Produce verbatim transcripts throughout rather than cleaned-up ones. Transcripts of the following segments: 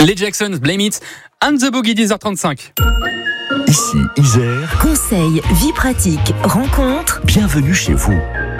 Les Jacksons, Blame It, and the Boogie, dix heures trente-cinq. Ici, Isère. Conseils, vie pratique, rencontres. Bienvenue chez vous.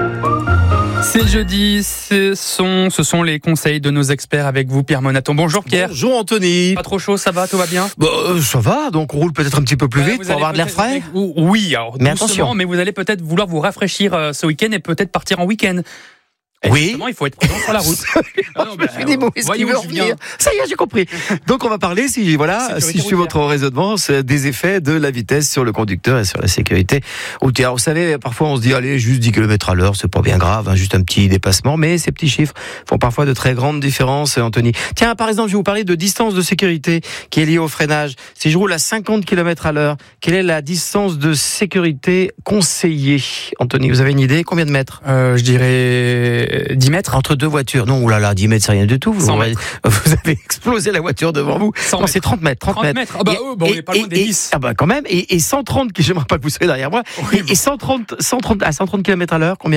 C'est jeudi, ce sont, ce sont les conseils de nos experts avec vous, Pierre Monaton. Bonjour Pierre. Bonjour Anthony. Pas trop chaud, ça va, tout va bien? Bah, euh, ça va, donc on roule peut-être un petit peu plus Ouais, vite vous pour avoir de l'air allez frais. peut-être- Oui, alors Mais doucement, attention. mais vous allez peut-être vouloir vous rafraîchir euh, ce week-end et peut-être partir en week-end. Et Oui. justement, il faut être présent sur la route. Ah non, bah, Je suis des mots, est-ce voyons qu'il veut où je viens. revenir ? Ça y est, j'ai compris. Donc on va parler, si voilà, Sécurité si je suis routière. votre raisonnement, c'est des effets de la vitesse sur le conducteur et sur la sécurité routière. Vous savez, parfois on se dit, allez, juste dix kilomètres à l'heure, c'est pas bien grave, hein, juste un petit dépassement, mais ces petits chiffres font parfois de très grandes différences, Anthony. Tiens, par exemple, je vais vous parler de distance de sécurité qui est liée au freinage. Si je roule à cinquante kilomètres à l'heure, quelle est la distance de sécurité conseillée ? Anthony, vous avez une idée ? Combien de mètres ? Euh, je dirais dix mètres. Entre deux voitures. Non, oulala, dix mètres, c'est rien du tout. Vous, cent avez, vous avez explosé la voiture devant vous. cent Non, c'est trente mètres. trente, trente mètres. Ah bah, Et- oh, bah, on et- est pas loin et- des et- dix. Ah bah quand même. Et, et cent trente, qui j'aimerais pas que vous soyez derrière moi. Oui, Et, et cent trente, cent trente, à cent trente kilomètres à l'heure, combien ?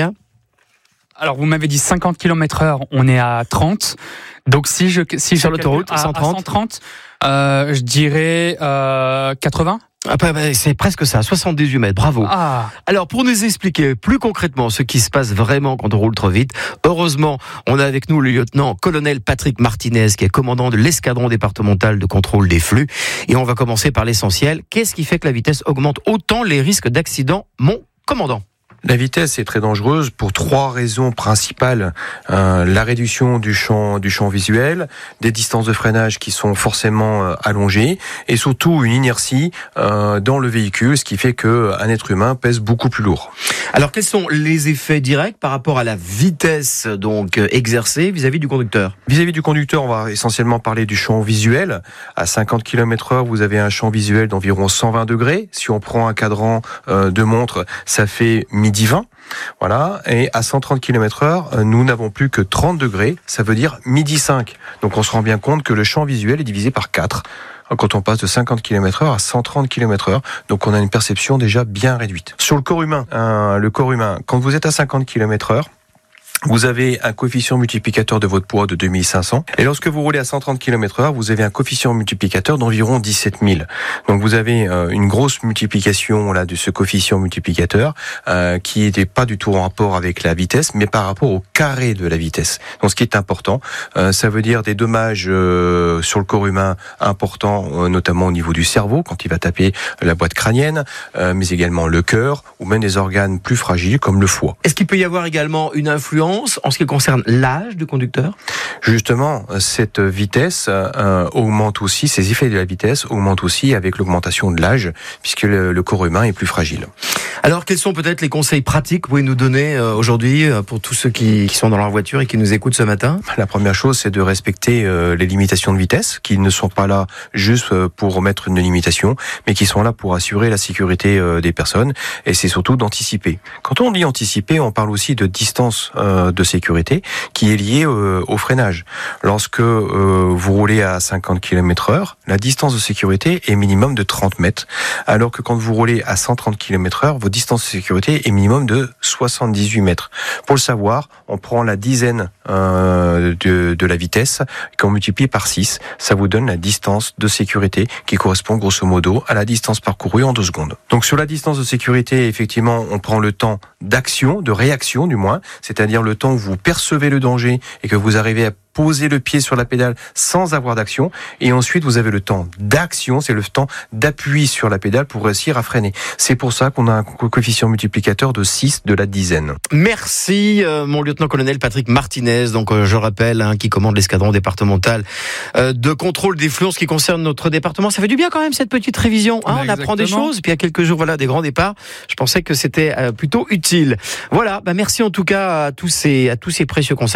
Alors, vous m'avez dit cinquante kilomètres heure, on est à trente. Donc, si je, si Sur je l'autoroute, calcule à- cent trente. à cent trente, euh, je dirais, euh, quatre-vingts. Ah bah, bah, c'est presque ça, soixante-dix-huit mètres. Bravo. Ah. Alors, pour nous expliquer plus concrètement ce qui se passe vraiment quand on roule trop vite, heureusement, on a avec nous le lieutenant-colonel Patrick Martinez, qui est commandant de l'escadron départemental de contrôle des flux. Et on va commencer par l'essentiel. Qu'est-ce qui fait que la vitesse augmente autant les risques d'accident, mon commandant ? La vitesse est très dangereuse pour trois raisons principales. Euh, la réduction du champ, du champ visuel, des distances de freinage qui sont forcément euh, allongées, et surtout une inertie euh, dans le véhicule, ce qui fait qu'un être humain pèse beaucoup plus lourd. Alors, quels sont les effets directs par rapport à la vitesse donc euh, exercée vis-à-vis du conducteur ? Vis-à-vis du conducteur, on va essentiellement parler du champ visuel. À cinquante kilomètres heure, vous avez un champ visuel d'environ cent vingt degrés. Si on prend un cadran euh, de montre, ça fait midi vingt. Voilà. Et à cent trente kilomètres heure, nous n'avons plus que trente degrés. Ça veut dire midi cinq. Donc on se rend bien compte que le champ visuel est divisé par quatre quand on passe de cinquante kilomètres heure à cent trente kilomètres heure. Donc on a une perception déjà bien réduite. Sur le corps humain, hein, le corps humain, quand vous êtes à cinquante kilomètres heure, vous avez un coefficient multiplicateur de votre poids de deux mille cinq cents. Et lorsque vous roulez à cent trente kilomètres heure, vous avez un coefficient multiplicateur d'environ dix-sept mille. Donc vous avez euh, une grosse multiplication là de ce coefficient multiplicateur euh, qui n'était pas du tout en rapport avec la vitesse, mais par rapport au carré de la vitesse. Donc ce qui est important, euh, ça veut dire des dommages euh, sur le corps humain importants, euh, notamment au niveau du cerveau, quand il va taper la boîte crânienne, euh, mais également le cœur, ou même des organes plus fragiles comme le foie. Est-ce qu'il peut y avoir également une influence en ce qui concerne l'âge du conducteur ? Justement, cette vitesse euh, augmente aussi, ces effets de la vitesse augmentent aussi avec l'augmentation de l'âge, puisque le, le corps humain est plus fragile. Alors, quels sont peut-être les conseils pratiques que vous pouvez nous donner euh, aujourd'hui euh, pour tous ceux qui, qui sont dans leur voiture et qui nous écoutent ce matin ? La première chose, c'est de respecter euh, les limitations de vitesse, qui ne sont pas là juste euh, pour mettre une limitation, mais qui sont là pour assurer la sécurité euh, des personnes, et c'est surtout d'anticiper. Quand on dit anticiper, on parle aussi de distance euh, de sécurité, qui est liée euh, au freinage. Lorsque euh, vous roulez à cinquante kilomètres heure, la distance de sécurité est minimum de trente mètres, alors que quand vous roulez à cent trente kilomètres heure, votre distance de sécurité est minimum de soixante-dix-huit mètres. Pour le savoir, on prend la dizaine euh, de, de la vitesse, qu'on multiplie par six, ça vous donne la distance de sécurité qui correspond grosso modo à la distance parcourue en deux secondes. Donc sur la distance de sécurité, effectivement, on prend le temps d'action, de réaction du moins, c'est-à-dire le temps où vous percevez le danger et que vous arrivez à poser le pied sur la pédale sans avoir d'action, et ensuite vous avez le temps d'action, c'est le temps d'appui sur la pédale pour réussir à freiner. C'est pour ça qu'on a un co- coefficient multiplicateur de six de la dizaine. Merci, euh, mon lieutenant-colonel Patrick Martinez, donc euh, je rappelle, hein, qui commande l'escadron départemental euh, de contrôle des flux en ce qui concerne notre département. Ça fait du bien quand même cette petite révision, hein, Bah, on apprend des exactement. choses, puis il y a quelques jours, voilà, des grands départs. Je pensais que c'était euh, plutôt utile. Voilà, bah merci en tout cas à tous ces, à tous ces précieux conseils.